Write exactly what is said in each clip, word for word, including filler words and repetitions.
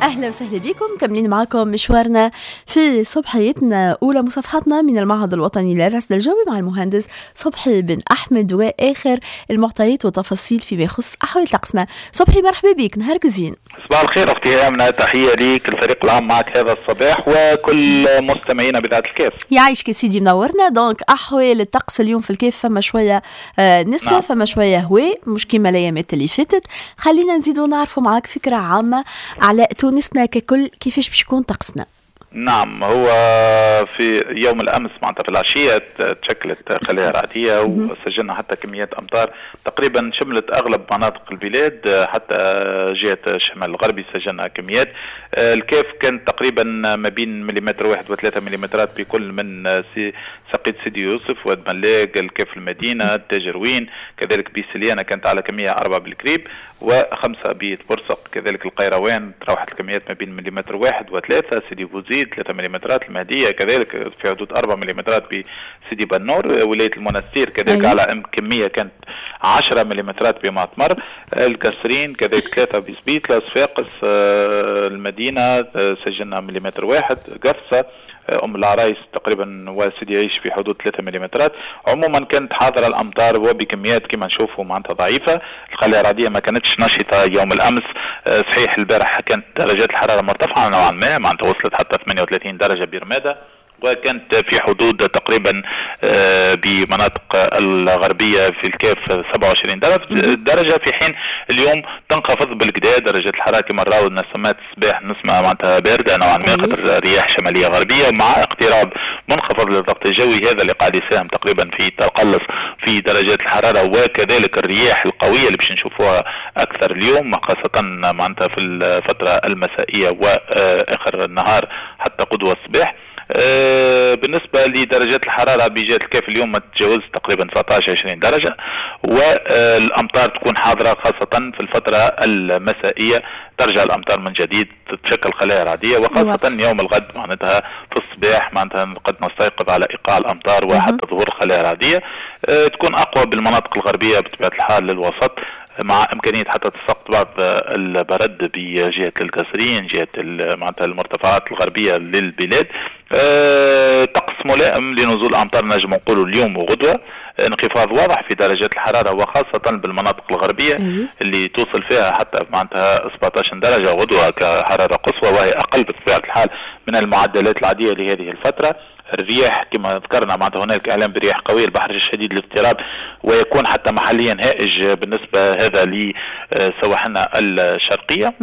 أهلا وسهلا بكم، كملين معكم مشوارنا في صبحيتنا أولى مصافحاتنا من المعهد الوطني للرصد الجوي مع المهندس صبحي بن أحمد وآخر المعطيات والتفاصيل فيما يخص أحوال طقسنا. صبحي مرحبا بك، نهارك زين. صباح الخير أختي آمنة، تحية ليك الفريق العام معك هذا الصباح وكل مستمعينا بذات الكاف. يعيشك سيدي، منورنا. دونك أحوال الطقس اليوم في الكاف فما شوية آه نسمة نعم. فما شوية هواء مش كيما الأيامات اللي فاتت. خلينا نزيدو نعرفوا معك فكرة عامة على تونسنا ككل، كيفاش باش يكون طقسنا. نعم، هو في يوم الأمس معناتها في العشية تشكلت خلايا رعدية وسجلنا حتى كميات أمطار تقريبا شملت أغلب مناطق البلاد، حتى جهة الشمال الغربي سجلنا كميات. الكاف كان تقريبا ما بين مليمتر واحد وثلاثة مليمترات بكل من سقيت سيدي يوسف واد ملاق، الكاف المدينة، التجروين، كذلك بيسليانة كانت على كمية أربعة بالكريب، وخمسة بيت برسق، كذلك القيروان تراوحت الكميات ما بين مليمتر واحد وثلاثة، سيدي بوزيد ثلاثة مليمترات، المهدية كذلك في حدود أربعة مليمترات بسيدي بنور، ولاية المنستير كذلك أيوة. على كمية كانت عشرة مليمترات بمعتمر، الكسرين كذلك ثلاثة بسبيت، صفاقس، المدينة سجلنا مليمتر واحد، قفصة، أم العرايس تقريبا وسيدي عيش في حدود ثلاثة مليمترات. عموما كانت حاضرة الأمطار وبكميات كما نشوفوا معناتها ضعيفة. الخلايا الرعدية ما كانتش نشطة يوم الأمس. صحيح البارح كانت درجات الحرارة مرتفعة نوعا ما، معناتها وصلت حتى ثمانية وثلاثين درجة برمادة، وكانت في حدود تقريبا بمناطق الغربية في الكاف سبعة وعشرين درجة، في حين اليوم تنخفض بالكدا درجة الحرارة كما نراو النسمات الصباح نسمة معناتها باردة نوعا ما خاطر رياح شمالية غربية مع اقتراب منخفض للضغط الجوي، هذا اللي قاعد يساهم تقريبا في تقلص في درجات الحرارة، وكذلك الرياح القوية اللي باش نشوفوها أكثر اليوم خاصة معناتها في الفترة المسائية وآخر النهار حتى قدوة الصباح. أه بالنسبة لدرجات الحرارة بجهة الكاف اليوم ما تتجاوز تقريبا تسعة عشر عشرين درجة، والأمطار تكون حاضرة خاصة في الفترة المسائية، ترجع الأمطار من جديد تتشكل خلايا رعدية، وخاصة يوم الغد معناتها في الصباح معناتها قد نستيقظ على إيقاع الأمطار وحتى ظهور خلايا رعدية. أه تكون أقوى بالمناطق الغربية بطبيعة الحال للوسط، مع إمكانية حتى تساقط بعض البرد بجهة الكسرين، جهة معناتها المرتفعات الغربية للبلاد. أه طقس ملائم لنزول الأمطار نجم نقولوا اليوم وغدوة، انخفاض واضح في درجات الحرارة وخاصة بالمناطق الغربية اللي توصل فيها حتى معناتها سبعة عشر درجة غدوة كحرارة قصوى، وهي أقل بطبيعة الحال من المعدلات العادية لهذه الفترة. الرياح كما ذكرنا معناتها هناك اعلام برياح قويه، البحر الشديد الاضطراب، ويكون حتى محليا هائج بالنسبه هذا لسواحلنا الشرقيه.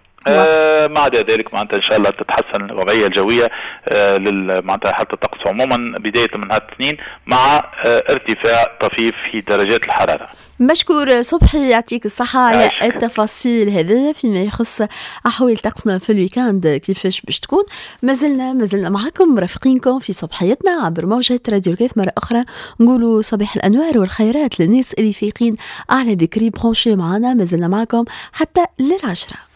آه ما عدا ذلك معناتها ان شاء الله تتحسن الوضعيه الجويه آه معناتها حتى الطقس عموما بدايه من هذا الاثنين مع آه ارتفاع طفيف في درجات الحراره. مشكور صبحي، يعطيك الصحة على التفاصيل هذه فيما يخص أحوال طقسنا في الويكاند كيفاش باش تكون. مازلنا مازلنا معكم مرافقينكم في صبحيتنا عبر موجة راديو الكاف. مرة أخرى نقولوا صباح الأنوار والخيرات للناس اللي فايقين أعلى بكري برونشي معنا، مازلنا معكم حتى للعشرة.